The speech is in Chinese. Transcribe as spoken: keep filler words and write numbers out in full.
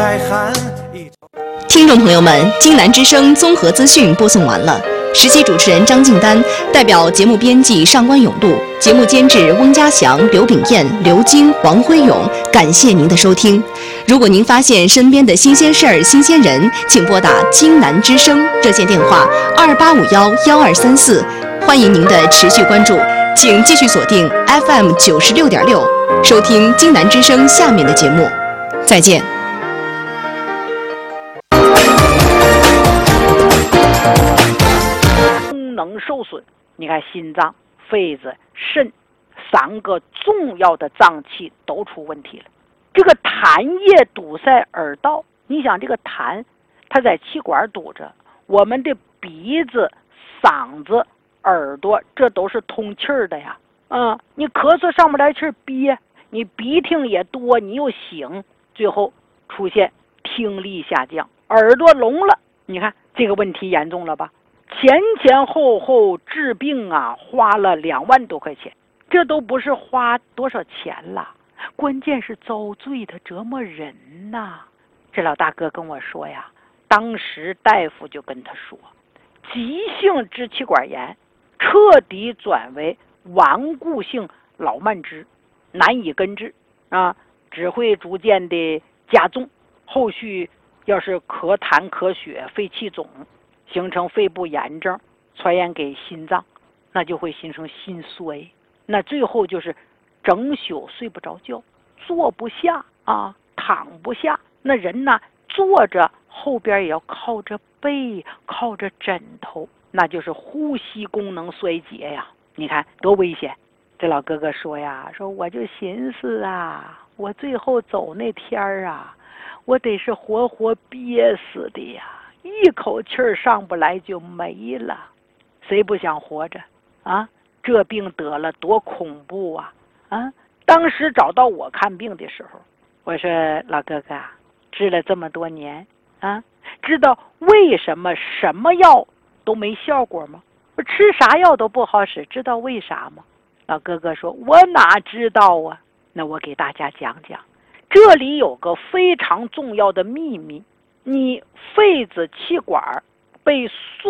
海涵。 听众朋友们，京南之声综合资讯播送完了。实习主持人张静丹代表节目编辑上官永度，节目监制翁家祥、刘炳燕、刘晶、黄辉勇，感谢您的收听。如果您发现身边的新鲜事儿、新鲜人，请拨打京南之声热线电话二八五幺幺二三四，欢迎您的持续关注。请继续锁定 F M 九十六点六，收听京南之声下面的节目。再见。 功能受损，你看心脏、肺子、肾三个重要的脏器都出问题了。这个痰液堵塞耳道，你想这个痰它在气管堵着，我们的鼻子、嗓子、耳朵这都是通气儿的呀。啊，你咳嗽上不来气儿憋，你鼻涕也多，你又醒，最后出现听力下降，耳朵聋了。你看这个问题严重了吧？前前后后治病啊，花了两万多块钱，这都不是花多少钱了，关键是遭罪的折磨人呐。这老大哥跟我说呀，当时大夫就跟他说，急性支气管炎彻底转为顽固性老慢支，难以根治啊，只会逐渐的加重，后续要是咳痰咳血、肺气肿，形成肺部炎症，传染给心脏，那就会形成心衰，那最后就是整宿睡不着觉，坐不下啊，躺不下，那人呢坐着后边也要靠着背，靠着枕头，那就是呼吸功能衰竭呀。你看多危险。这老哥哥说呀，说我就寻思啊，我最后走那天儿啊，我得是活活憋死的呀，一口气儿上不来就没了。谁不想活着啊？这病得了多恐怖啊！啊，当时找到我看病的时候，我说老哥哥，治了这么多年啊，知道为什么什么药都没效果吗？吃啥药都不好使，知道为啥吗？老哥哥说，我哪知道啊。那我给大家讲讲，这里有个非常重要的秘密，你肺子气管被